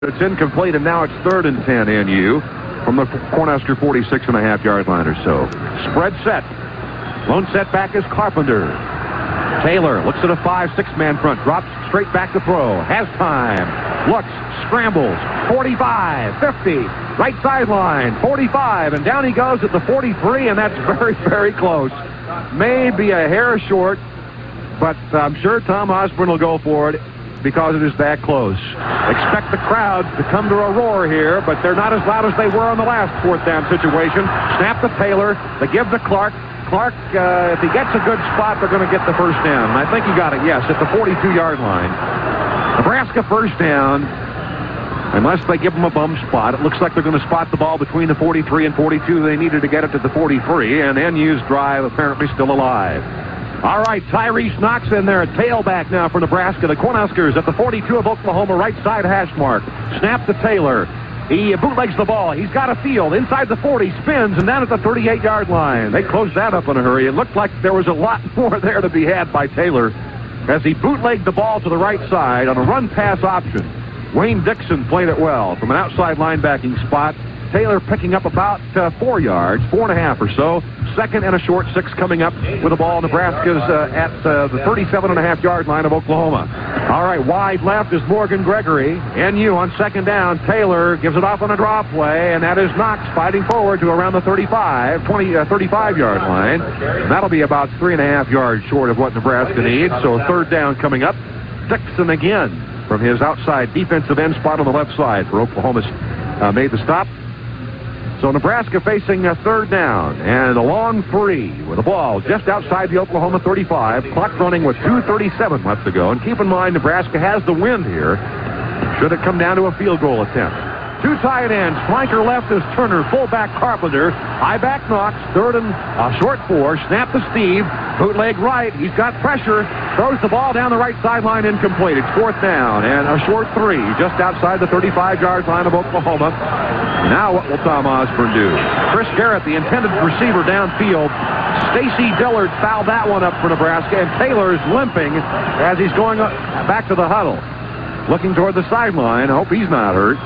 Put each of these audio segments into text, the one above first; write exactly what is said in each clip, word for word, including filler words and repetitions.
It's incomplete, and now it's third and ten N U from the Cornhusker forty-six and a half yard line or so. Spread set. Lone setback is Carpenter. Taylor looks at a five six man front, drops straight back to throw. Has time. Looks, scrambles. forty-five, fifty, right sideline, forty-five, and down he goes at the forty-three, and that's very, very close. Maybe a hair short, but I'm sure Tom Osborne will go for it, because it is that close. Expect the crowd to come to a roar here, but they're not as loud as they were on the last fourth down situation. Snap to Taylor. They give to Clark. Clark, uh, if he gets a good spot, they're going to get the first down. And I think he got it, yes, at the forty-two yard line. Nebraska first down, unless they give them a bum spot. It looks like they're going to spot the ball between the forty-three and forty-two. They needed to get it to the forty-three, and N U's drive apparently still alive. All right, Tyrese Knox in there, tailback now for Nebraska. The Cornhuskers at the forty-two of Oklahoma, right side hash mark. Snap to Taylor. He bootlegs the ball. He's got a field inside the forty, spins, and down at the thirty-eight yard line. They closed that up in a hurry. It looked like there was a lot more there to be had by Taylor as he bootlegged the ball to the right side on a run-pass option. Wayne Dixon played it well from an outside linebacking spot. Taylor picking up about uh, four yards, four and a half or so. Second and a short six coming up with the ball. Nebraska's uh, at uh, the thirty-seven and a half yard line of Oklahoma. All right, wide left is Morgan Gregory. N U on second down. Taylor gives it off on a drop play, and that is Knox fighting forward to around the thirty-five, twenty, uh, thirty-five yard line. And that'll be about three and a half yards short of what Nebraska needs. So third down coming up. Dixon again from his outside defensive end spot on the left side for Oklahoma's uh, made the stop. So Nebraska facing a third down and a long three with the ball just outside the Oklahoma thirty-five. Clock running with two thirty-seven left to go. And keep in mind, Nebraska has the wind here. Should it come down to a field goal attempt. Two tight ends. Flanker left is Turner. Fullback Carpenter. High back Knox. Third and uh, short four. Snap to Steve. Bootleg right. He's got pressure. Throws the ball down the right sideline. Incomplete. It's fourth down and a short three just outside the thirty-five yard line of Oklahoma. Now what will Tom Osborne do? Chris Garrett, the intended receiver downfield. Stacy Dillard fouled that one up for Nebraska, and Taylor's limping as he's going back to the huddle. Looking toward the sideline. I hope he's not hurt.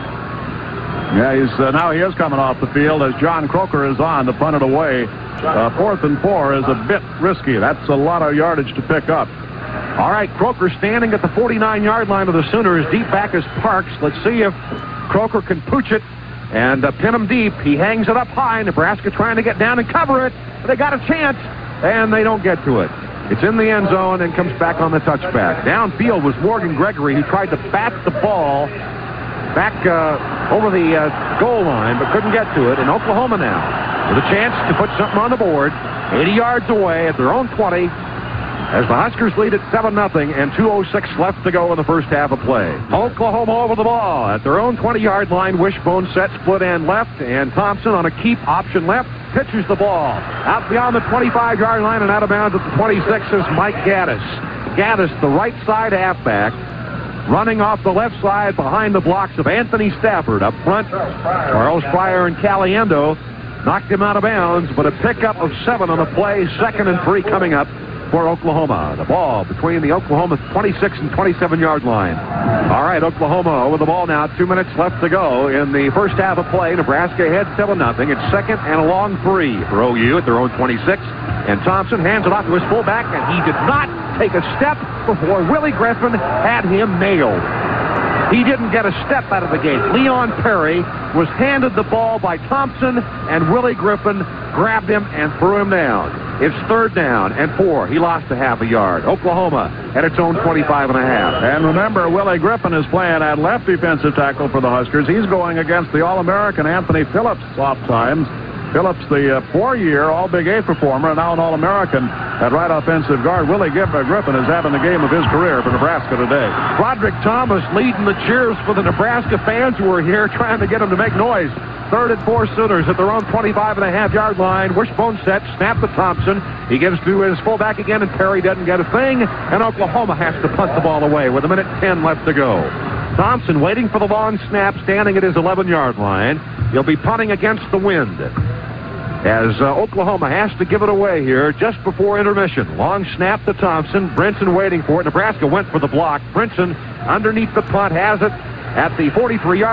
Yeah, he's uh, now he is coming off the field as John Croker is on to punt it away. Uh, fourth and four is a bit risky. That's a lot of yardage to pick up. All right, Croker standing at the forty-nine yard line of the Sooners. Deep back is Parks. Let's see if Croker can pooch it and uh, pin him deep. He hangs it up high. Nebraska trying to get down and cover it. They got a chance, and they don't get to it. It's in the end zone and comes back on the touchback. Downfield was Morgan Gregory, who tried to bat the ball back uh, over the uh, goal line, but couldn't get to it. And Oklahoma now with a chance to put something on the board, eighty yards away at their own twenty, as the Huskers lead at seven nothing and two oh six left to go in the first half of play. Oklahoma over the ball at their own twenty yard line. Wishbone set, split end left, and Thompson on a keep option left pitches the ball out beyond the twenty-five yard line and out of bounds at the twenty-six is Mike Gaddis. Gaddis, the right side halfback, running off the left side behind the blocks of Anthony Stafford. Up front, Charles Pryor and Caliendo knocked him out of bounds, but a pickup of seven on the play. Second and three coming up for Oklahoma. The ball between the Oklahoma twenty-six and twenty-seven yard line. All right, Oklahoma over the ball now. Two minutes left to go in the first half of play. Nebraska ahead seven nothing. It's second and a long three for O U at their own twenty-six. And Thompson hands it off to his fullback, and he did not take a step before Willie Griffin had him nailed. He didn't get a step out of the gate. Leon Perry was handed the ball by Thompson, and Willie Griffin grabbed him and threw him down. It's third down and four. He lost a half a yard. Oklahoma at its own twenty-five and a half. And remember, Willie Griffin is playing at left defensive tackle for the Huskers. He's going against the All-American Anthony Phillips oft times. Phillips, the uh, four-year All-Big Eight performer, and now an All-American at right offensive guard. Willie Griffin is having the game of his career for Nebraska today. Broderick Thomas leading the cheers for the Nebraska fans who are here, trying to get them to make noise. Third and four Sooners at their own twenty-five and a half yard line. Wishbone set, snap to Thompson. He gives to his fullback again, and Perry doesn't get a thing. And Oklahoma has to punt the ball away with a minute ten left to go. Thompson waiting for the long snap, standing at his eleven yard line. He'll be punting against the wind, as uh, Oklahoma has to give it away here just before intermission. Long snap to Thompson. Brinson waiting for it. Nebraska went for the block. Brinson underneath the punt has it. at the forty-three-yard